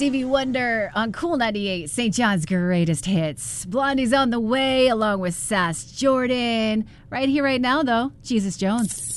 Stevie Wonder on Cool 98, St. John's greatest hits. Blondie's on the way along with Sass Jordan. Right here, right now, though, Jesus Jones.